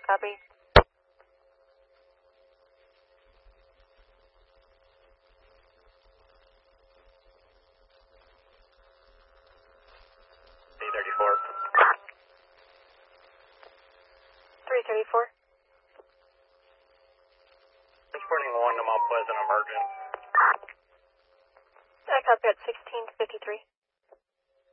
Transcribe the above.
copy. 334. Transporting 1 to Mount Pleasant, emergent. I copy at 1653.